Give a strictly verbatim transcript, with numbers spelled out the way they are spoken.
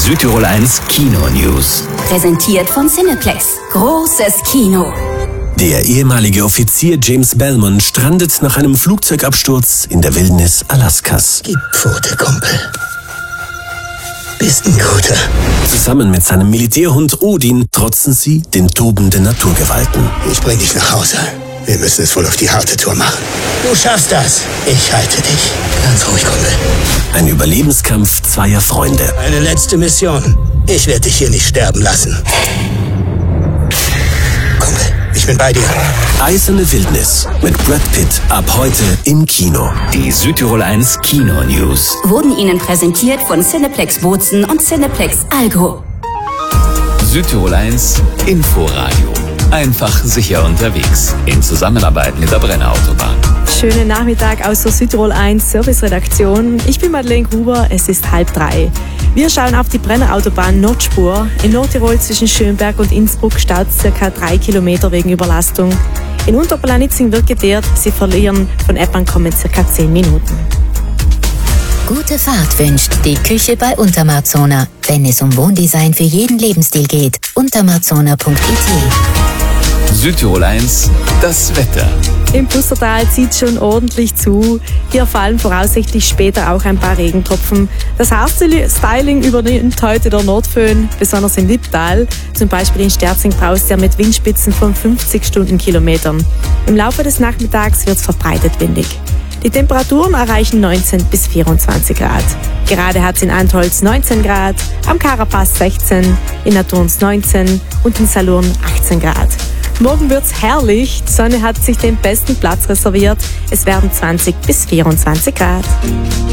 Südtirol eins Kino News. Präsentiert von Cineplex. Großes Kino. Der ehemalige Offizier James Belmont strandet nach einem Flugzeugabsturz in der Wildnis Alaskas. Gib Pfote, Kumpel. Bist ein Guter. Zusammen mit seinem Militärhund Odin trotzen sie den tobenden Naturgewalten. Ich bring dich nach Hause. Wir müssen es wohl auf die harte Tour machen. Du schaffst das. Ich halte dich. Ganz ruhig, Kumpel. Ein Überlebenskampf zweier Freunde. Eine letzte Mission. Ich werde dich hier nicht sterben lassen. Kumpel, ich bin bei dir. Eiserne Wildnis mit Brad Pitt ab heute im Kino. Die Südtirol eins Kino News Wurden Ihnen präsentiert von Cineplex Bozen und Cineplex Algo. Südtirol eins Inforadio. Einfach sicher unterwegs. In Zusammenarbeit mit der Brenner-Autobahn. Schönen Nachmittag aus der Südtirol eins Serviceredaktion. Ich bin Madeleine Gruber, es ist halb drei. Wir schauen auf die Brenner-Autobahn Nordspur. In Nordtirol zwischen Schönberg und Innsbruck staut circa drei Kilometer wegen Überlastung. In Unterpolanitzing wird geteert, Sie verlieren von Eppankommen circa zehn Minuten. Gute Fahrt wünscht die Küche bei Untermarzona. Wenn es um Wohndesign für jeden Lebensstil geht, untermarzona punkt it. Südtirol eins, das Wetter. Im Pustertal zieht schon ordentlich zu. Hier fallen voraussichtlich später auch ein paar Regentropfen. Das Haarstyling übernimmt heute der Nordföhn, besonders in Lipptal. Zum Beispiel in Sterzing braust er mit Windspitzen von fünfzig Stundenkilometern. Im Laufe des Nachmittags wird es verbreitet windig. Die Temperaturen erreichen neunzehn bis vierundzwanzig Grad. Gerade hat es in Antholz neunzehn Grad, am Karapass sechzehn, in Naturns neunzehn und in Salurn achtzehn Grad. Morgen wird's herrlich, die Sonne hat sich den besten Platz reserviert. Es werden zwanzig bis vierundzwanzig Grad.